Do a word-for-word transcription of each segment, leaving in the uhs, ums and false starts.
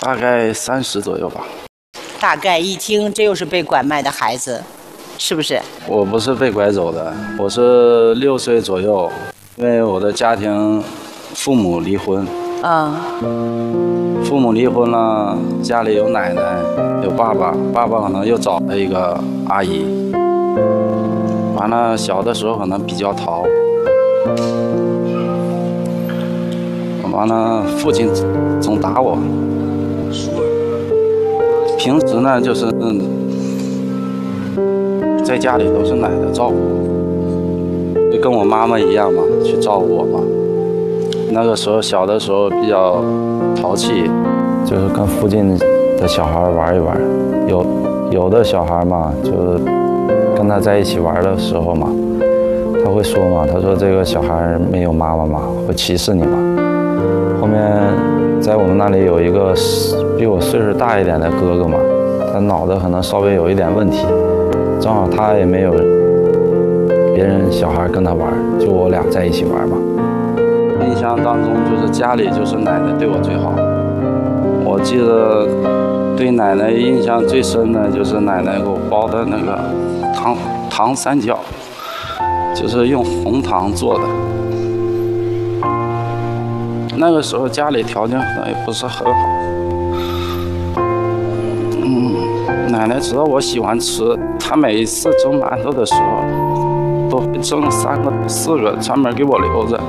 大概三十左右吧。 大概一听，这又是被拐卖的孩子，是不是？ 我不是被拐走的，我是六岁左右，因为我的家庭父母离婚。 啊。 父母离婚了，家里有奶奶，有爸爸，爸爸可能又找了一个阿姨。完了，小的时候可能比较淘。完了，父亲总打我。平时呢，就是嗯，在家里都是奶奶照顾，就跟我妈妈一样嘛，去照顾我嘛。那个时候小的时候比较淘气，就是跟附近的小孩玩一玩。有有的小孩嘛，就跟他在一起玩的时候嘛，他会说嘛，他说这个小孩没有妈妈嘛，会歧视你嘛。后面在我们那里有一个比我岁数大一点的哥哥嘛，他脑子可能稍微有一点问题，正好他也没有别人小孩跟他玩，就我俩在一起玩嘛。印象当中就是家里就是奶奶对我最好。我记得对奶奶印象最深的就是奶奶给我包的那个糖糖三角，就是用红糖做的。那个时候家里条件可能也不是很好，嗯，奶奶知道我喜欢吃，她每一次蒸馒头的时候，都会蒸三个四个，专门给我留着。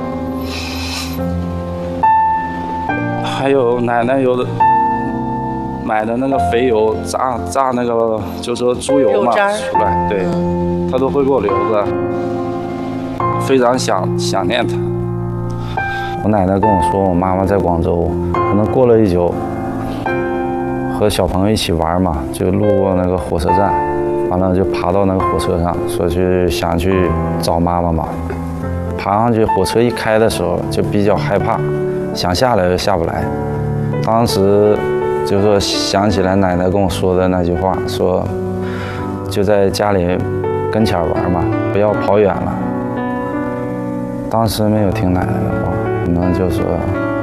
还有奶奶有的买的那个肥油炸炸那个就是猪油嘛出来，对，她都会给我留着，非常想想念她。我奶奶跟我说，我妈妈在广州，可能过了一宿，和小朋友一起玩嘛，就路过那个火车站，完了就爬到那个火车上，说去想去找妈妈嘛。爬上去，火车一开的时候就比较害怕，想下来又下不来。当时就说想起来奶奶跟我说的那句话，说就在家里跟前玩嘛，不要跑远了。当时没有听奶奶的话，可能就说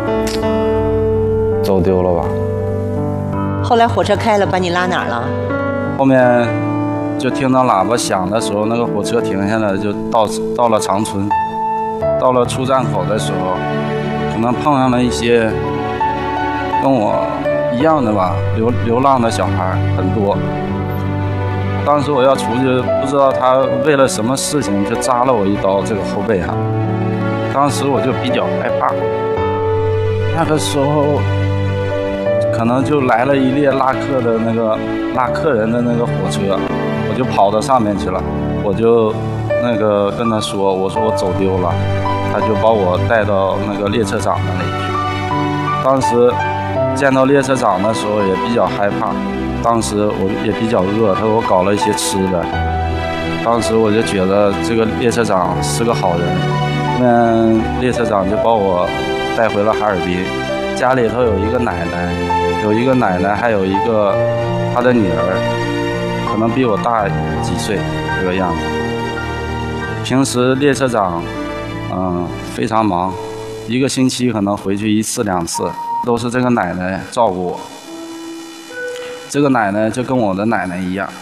走丢了吧。 后来火车开了，把你拉哪儿了？ 后面就听到喇叭响的时候，那个火车停下来，就到到了长春。到了出站口的时候，可能碰上了一些跟我一样的吧，流流浪的小孩很多。当时我要出去，不知道他为了什么事情就扎了我一刀，这个后背上。当时我就比较害怕。那个时候，可能就来了一列拉客的那个拉客人的那个火车，我就跑到上面去了。我就那个跟他说，我说我走丢了，他就把我带到那个列车长那里去。当时见到列车长的时候也比较害怕，当时我也比较饿，他给我搞了一些吃的。当时我就觉得这个列车长是个好人，那列车长就把我带回了哈尔滨。家里头有一个奶奶，有一个奶奶，还有一个她的女儿，可能比我大几岁这个样子。平时列车长嗯非常忙，一个星期可能回去一次两次，都是这个奶奶照顾我。这个奶奶就跟我的奶奶一样，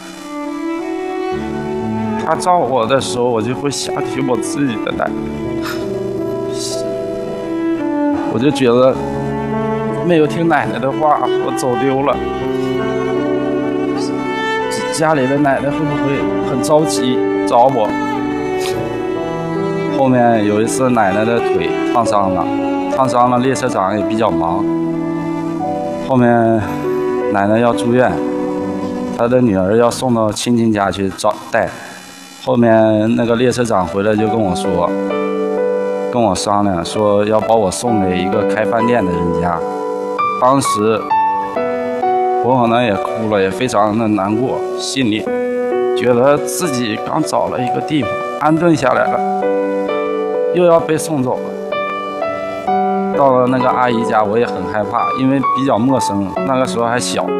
她照顾我的时候，我就会想起我自己的奶奶，我就觉得没有听奶奶的话，我走丢了。家里的奶奶会不会很着急找我？后面有一次奶奶的腿烫伤了，烫伤了，列车长也比较忙。后面奶奶要住院，她的女儿要送到亲戚家去找带。后面那个列车长回来就跟我说，跟我商量说要把我送给一个开饭店的人家。当时我可能也哭了，也非常的难过，心里觉得自己刚找了一个地方安顿下来了，又要被送走了。到了那个阿姨家，我也很害怕，因为比较陌生，那个时候还小。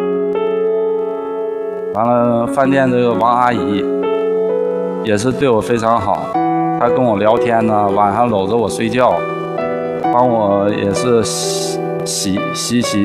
完了，饭店这个王阿姨也是对我非常好，她跟我聊天呢，晚上搂着我睡觉，帮我也是洗洗洗洗